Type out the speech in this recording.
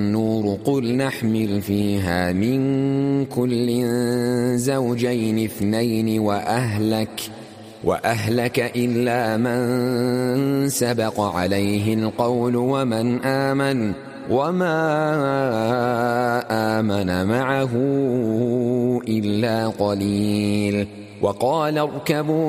النور قل نحمل فيها من كل زوجين اثنين وأهلك إلا من سبق عليه القول ومن آمن وما آمن معه إلا قليل. وقال اركبوا